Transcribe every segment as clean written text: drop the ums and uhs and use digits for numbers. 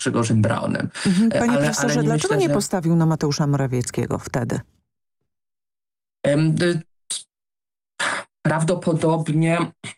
Grzegorzem Braunem. Panie profesorze, nie dlaczego myślę, nie postawił na Mateusza Morawieckiego wtedy? Prawdopodobnie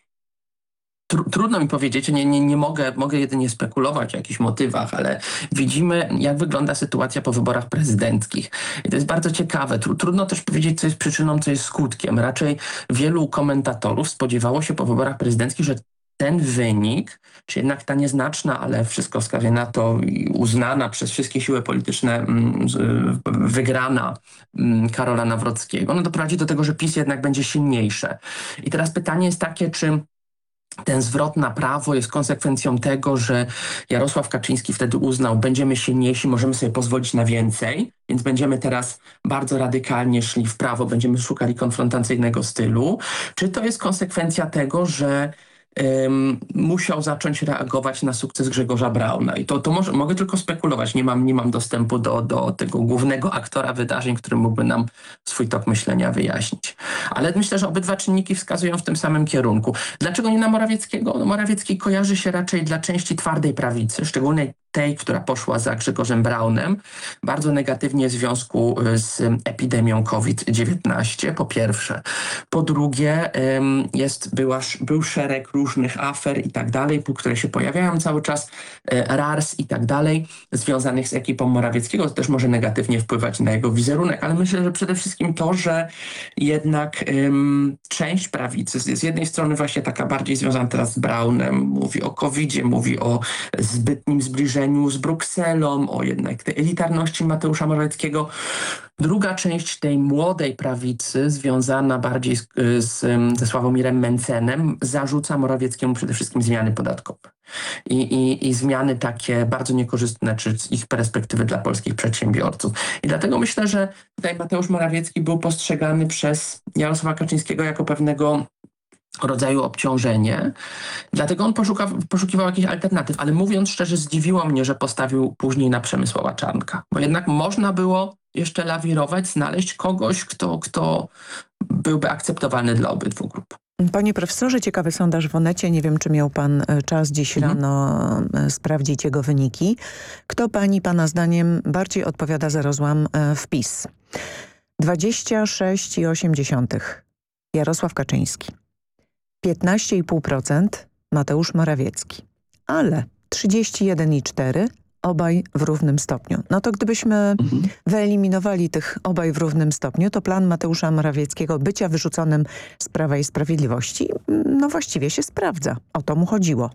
trudno mi powiedzieć, nie mogę jedynie spekulować o jakichś motywach, ale widzimy, jak wygląda sytuacja po wyborach prezydenckich. I to jest bardzo ciekawe. Trudno też powiedzieć, co jest przyczyną, co jest skutkiem. Raczej wielu komentatorów spodziewało się po wyborach prezydenckich, że ten wynik, czy jednak ta nieznaczna, ale wszystko wskazuje na to i uznana przez wszystkie siły polityczne wygrana Karola Nawrockiego, no doprowadzi do tego, że PiS jednak będzie silniejsze. I teraz pytanie jest takie, czy ten zwrot na prawo jest konsekwencją tego, że Jarosław Kaczyński wtedy uznał, będziemy silniejsi, możemy sobie pozwolić na więcej, więc będziemy teraz bardzo radykalnie szli w prawo, będziemy szukali konfrontacyjnego stylu. Czy to jest konsekwencja tego, że musiał zacząć reagować na sukces Grzegorza Brauna. I to mogę tylko spekulować. Nie mam dostępu do tego głównego aktora wydarzeń, który mógłby nam swój tok myślenia wyjaśnić. Ale myślę, że obydwa czynniki wskazują w tym samym kierunku. Dlaczego nie na Morawieckiego? No, Morawiecki kojarzy się raczej dla części twardej prawicy, szczególnie tej, która poszła za Grzegorzem Braunem, bardzo negatywnie w związku z epidemią COVID-19, po pierwsze. Po drugie, był szereg różnych afer i tak dalej, które się pojawiają cały czas, RARS i tak dalej, związanych z ekipą Morawieckiego. To też może negatywnie wpływać na jego wizerunek, ale myślę, że przede wszystkim to, że jednak część prawicy, z jednej strony właśnie taka bardziej związana teraz z Braunem, mówi o COVID-zie, mówi o zbytnim zbliżeniu z Brukselą, o jednak tej elitarności Mateusza Morawieckiego. Druga część tej młodej prawicy, związana bardziej ze Sławomirem Mencenem, zarzuca Morawieckiemu przede wszystkim zmiany podatkowe. I zmiany takie bardzo niekorzystne, czy z ich perspektywy dla polskich przedsiębiorców. I dlatego myślę, że tutaj Mateusz Morawiecki był postrzegany przez Jarosława Kaczyńskiego jako pewnego rodzaju obciążenie. Dlatego on poszukiwał jakichś alternatyw. Ale mówiąc szczerze, zdziwiło mnie, że postawił później na Przemysława Czarnka. Bo jednak można było jeszcze lawirować, znaleźć kogoś, kto byłby akceptowalny dla obydwu grup. Panie profesorze, ciekawy sondaż w Onecie. Nie wiem, czy miał pan czas dziś rano sprawdzić jego wyniki. Kto pana zdaniem bardziej odpowiada za rozłam w PiS? 26,8% Jarosław Kaczyński. 15,5% Mateusz Morawiecki. Ale 31,4% obaj w równym stopniu. No to gdybyśmy wyeliminowali tych obaj w równym stopniu, to plan Mateusza Morawieckiego bycia wyrzuconym z Prawa i Sprawiedliwości no właściwie się sprawdza. O to mu chodziło.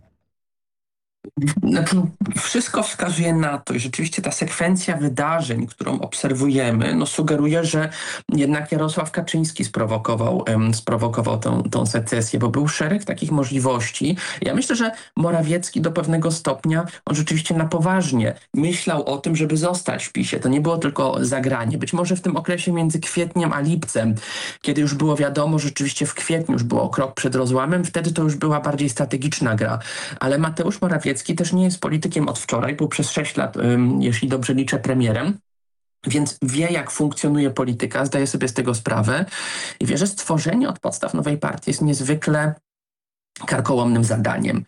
Wszystko wskazuje na to i rzeczywiście ta sekwencja wydarzeń, którą obserwujemy, no sugeruje, że jednak Jarosław Kaczyński sprowokował tą secesję, bo był szereg takich możliwości. Ja myślę, że Morawiecki do pewnego stopnia, on rzeczywiście na poważnie myślał o tym, żeby zostać w PiS-ie. To nie było tylko zagranie. Być może w tym okresie między kwietniem a lipcem, kiedy już było wiadomo, rzeczywiście w kwietniu już było krok przed rozłamem, wtedy to już była bardziej strategiczna gra. Ale Mateusz Morawiecki też nie jest politykiem od wczoraj, był przez 6 lat, jeśli dobrze liczę, premierem, więc wie, jak funkcjonuje polityka, zdaje sobie z tego sprawę i wie, że stworzenie od podstaw nowej partii jest niezwykle karkołomnym zadaniem.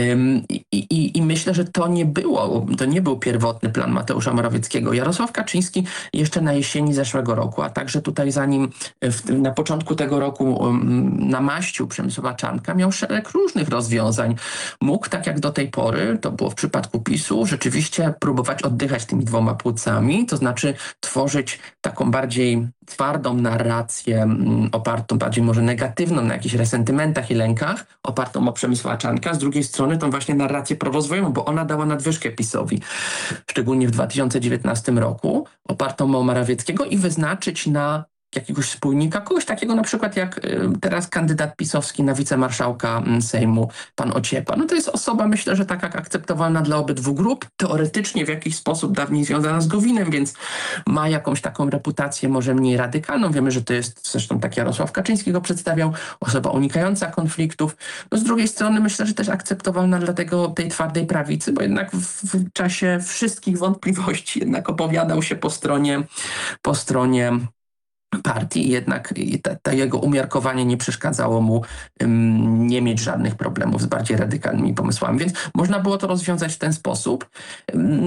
I myślę, że to nie był pierwotny plan Mateusza Morawieckiego. Jarosław Kaczyński jeszcze na jesieni zeszłego roku, a także tutaj zanim na początku tego roku namaścił Przemysława Czarnka, miał szereg różnych rozwiązań. Mógł, tak jak do tej pory, to było w przypadku PiS-u, rzeczywiście próbować oddychać tymi dwoma płucami, to znaczy tworzyć taką bardziej twardą narrację, opartą bardziej może negatywną na jakichś resentymentach i lękach, opartą o Przemysława Czarnka, z drugiej strony tą właśnie narrację prorozwojową, bo ona dała nadwyżkę PiS-owi, szczególnie w 2019 roku, opartą o Morawieckiego i wyznaczyć na jakiegoś wspólnika, kogoś takiego na przykład jak teraz kandydat pisowski na wicemarszałka Sejmu, pan Ociepa. No to jest osoba, myślę, że taka akceptowalna dla obydwu grup, teoretycznie w jakiś sposób dawniej związana z Gowinem, więc ma jakąś taką reputację może mniej radykalną. Wiemy, że to jest zresztą tak Jarosław Kaczyński go przedstawiał, osoba unikająca konfliktów. No z drugiej strony myślę, że też akceptowalna dla tej twardej prawicy, bo jednak w czasie wszystkich wątpliwości jednak opowiadał się po stronie partii i jednak to jego umiarkowanie nie przeszkadzało mu nie mieć żadnych problemów z bardziej radykalnymi pomysłami. Więc można było to rozwiązać w ten sposób.